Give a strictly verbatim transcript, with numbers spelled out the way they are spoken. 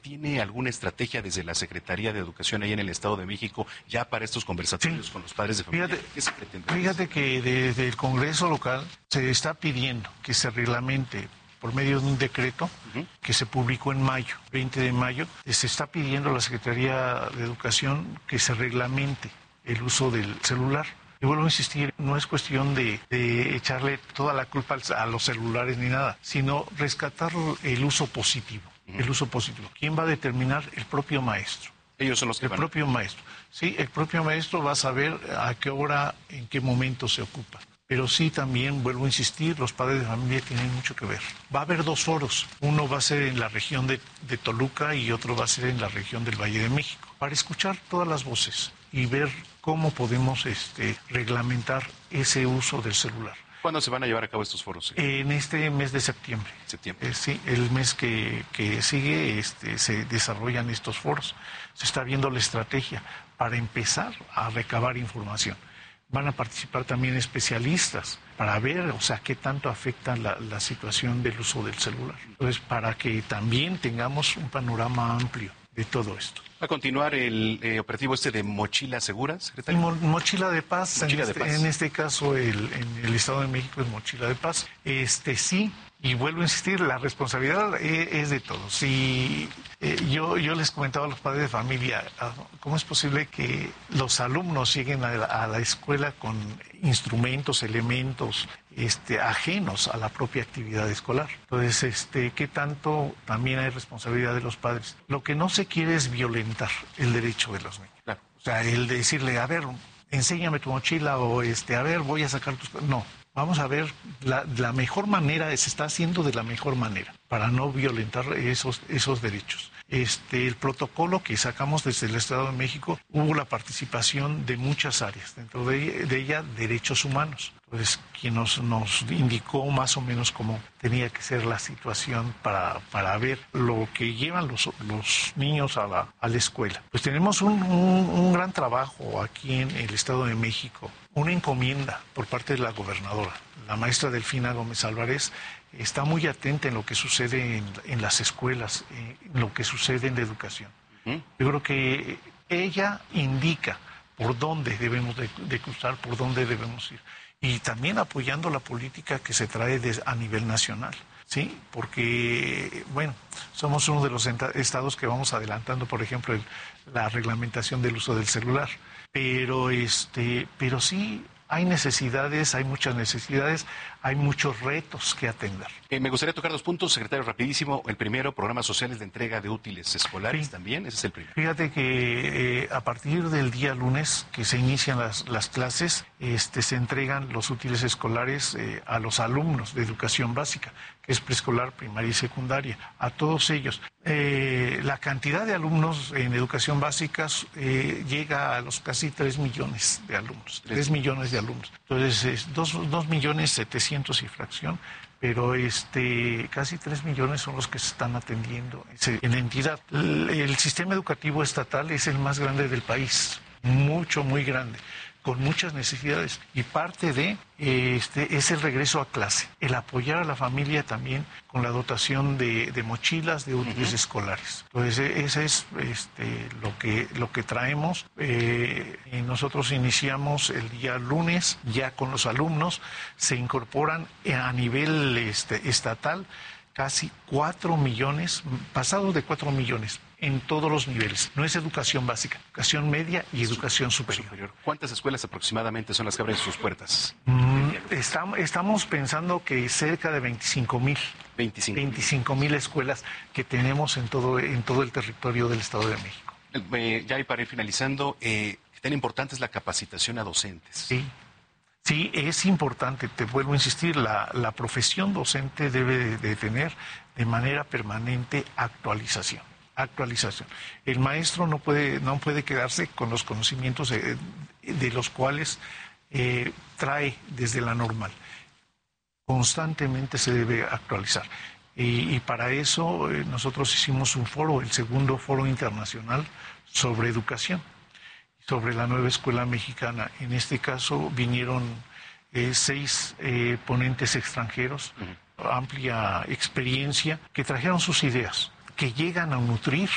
¿tiene alguna estrategia desde la Secretaría de Educación ahí en el Estado de México ya para estos conversatorios sí. con los padres de familia? Fíjate, ¿Qué se pretende? Fíjate que desde el Congreso local se está pidiendo que se reglamente por medio de un decreto uh-huh. que se publicó en mayo, veinte de mayo, se está pidiendo a la Secretaría de Educación que se reglamente el uso del celular. Y vuelvo a insistir, no es cuestión de, de echarle toda la culpa a los celulares ni nada, sino rescatar el uso positivo, uh-huh. el uso positivo. ¿Quién va a determinar? El propio maestro. Ellos son los que El van. propio maestro. Sí, el propio maestro va a saber a qué hora, en qué momento se ocupa. Pero sí, también, vuelvo a insistir, los padres de familia tienen mucho que ver. Va a haber dos foros. Uno va a ser en la región de, de Toluca y otro va a ser en la región del Valle de México, para escuchar todas las voces y ver cómo podemos este, reglamentar ese uso del celular. ¿Cuándo se van a llevar a cabo estos foros? En este mes de septiembre. Septiembre. Eh, sí, el mes que, que sigue este, se desarrollan estos foros. Se está viendo la estrategia para empezar a recabar información. Van a participar también especialistas para ver, o sea, qué tanto afecta la, la situación del uso del celular. Entonces, para que también tengamos un panorama amplio de todo esto. ¿Va a continuar el eh, operativo este de Mochila Segura, secretario? Mo Mochila de Paz, Mochila en, de este, Paz. en este caso el, en el Estado de México es Mochila de Paz. Este sí, y vuelvo a insistir, la responsabilidad es, es de todos. Si, eh, yo, yo les comentaba a los padres de familia, ¿cómo es posible que los alumnos lleguen a la, a la escuela con instrumentos, elementos este, ajenos a la propia actividad escolar? Entonces, este, ¿qué tanto también hay responsabilidad de los padres? Lo que no se quiere es violentar el derecho de los niños. Claro. O sea, el decirle, a ver, enséñame tu mochila o, este, a ver, voy a sacar tus... No. Vamos a ver la, la mejor manera, se está haciendo de la mejor manera para no violentar esos, esos derechos. Este, el protocolo que sacamos desde el Estado de México, hubo la participación de muchas áreas, dentro de, de ella derechos humanos. Entonces, quien nos, nos indicó más o menos cómo tenía que ser la situación para, para ver lo que llevan los, los niños a la, a la escuela. Pues tenemos un, un, un gran trabajo aquí en el Estado de México, una encomienda por parte de la gobernadora. La maestra Delfina Gómez Álvarez está muy atenta en lo que sucede en, en las escuelas, en lo que sucede en la educación. Yo creo que ella indica por dónde debemos de, de cruzar, por dónde debemos ir. Y también apoyando la política que se trae de, a nivel nacional, ¿sí? Porque, bueno, somos uno de los estados que vamos adelantando, por ejemplo, el, la reglamentación del uso del celular. Pero, este, pero sí hay necesidades, hay muchas necesidades, hay muchos retos que atender. Eh, me gustaría tocar dos puntos, secretario, rapidísimo. El primero, programas sociales de entrega de útiles escolares sí. también, ese es el primero. Fíjate que eh, a partir del día lunes que se inician las, las clases, este, se entregan los útiles escolares eh, a los alumnos de educación básica, que es preescolar, primaria y secundaria, a todos ellos. Eh, la cantidad de alumnos en educación básica eh, llega a los casi tres millones de alumnos, tres millones de alumnos. Entonces, es dos millones setecientos y fracción, pero este casi tres millones son los que se están atendiendo en la entidad. El, el sistema educativo estatal es el más grande del país, mucho, muy grande, con muchas necesidades, y parte de este es el regreso a clase, el apoyar a la familia también con la dotación de, de mochilas, de útiles uh-huh. escolares. Entonces ese es este, lo que lo que traemos. Eh, y nosotros iniciamos el día lunes ya con los alumnos, se incorporan a nivel este, estatal casi cuatro millones, pasados de cuatro millones. En todos los niveles. No es educación básica, educación media y educación superior. superior. ¿Cuántas escuelas aproximadamente son las que abren sus puertas? Mm, estamos, estamos pensando que cerca de veinticinco mil. veinticinco mil escuelas que tenemos en todo, en todo el territorio del Estado de México. Eh, ya y para ir finalizando, eh, tan importante es la capacitación a docentes. Sí. Sí, es importante, te vuelvo a insistir, la, la profesión docente debe de, de tener de manera permanente actualización. actualización. El maestro no puede, no puede quedarse con los conocimientos de, de los cuales eh, trae desde la normal. Constantemente se debe actualizar. Y, y para eso eh, nosotros hicimos un foro, el segundo foro internacional sobre educación, sobre la nueva escuela mexicana. En este caso vinieron eh, seis eh, ponentes extranjeros, uh-huh. amplia experiencia, que trajeron sus ideas, que llegan a nutrir